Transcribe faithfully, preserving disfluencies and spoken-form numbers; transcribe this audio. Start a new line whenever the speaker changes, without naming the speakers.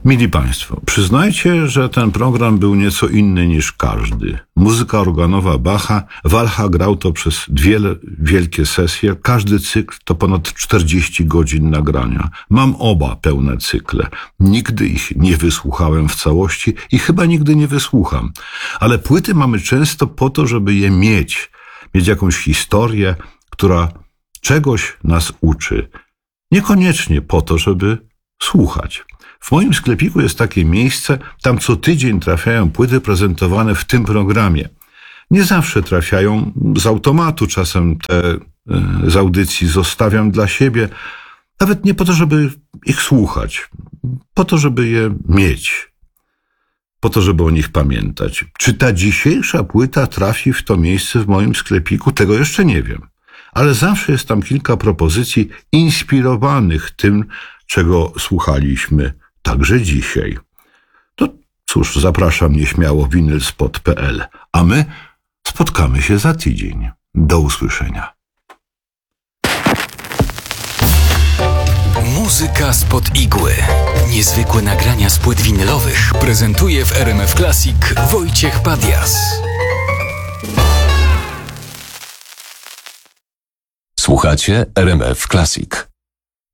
Mili Państwo, przyznajcie, że ten program był nieco inny niż każdy. Muzyka organowa Bacha, Walcha grał to przez dwie wielkie sesje. Każdy cykl to ponad czterdzieści godzin nagrania. Mam oba pełne cykle. Nigdy ich nie wysłuchałem w całości i chyba nigdy nie wysłucham. Ale płyty mamy często po to, żeby je mieć. Mieć jakąś historię, która czegoś nas uczy. Niekoniecznie po to, żeby słuchać. W moim sklepiku jest takie miejsce, tam co tydzień trafiają płyty prezentowane w tym programie. Nie zawsze trafiają z automatu, czasem te z audycji zostawiam dla siebie, nawet nie po to, żeby ich słuchać, po to, żeby je mieć, po to, żeby o nich pamiętać. Czy ta dzisiejsza płyta trafi w to miejsce w moim sklepiku? Tego jeszcze nie wiem. Ale zawsze jest tam kilka propozycji inspirowanych tym, czego słuchaliśmy także dzisiaj. To cóż, zapraszam nieśmiało winylspot kropka p l, a my spotkamy się za tydzień. Do usłyszenia.
Muzyka spod igły. Niezwykłe nagrania z płyt winylowych prezentuje w R M F Classic Wojciech Padias.
Słuchacie R M F Classic.